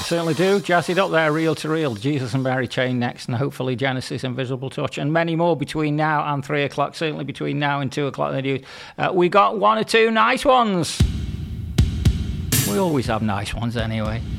certainly do. Jazz it up there, reel to reel. Jesus and Mary Chain next, and hopefully Genesis, Invisible Touch, and many more between now and 3 o'clock, certainly between now and 2 o'clock. We got one or two nice ones. We always have nice ones anyway.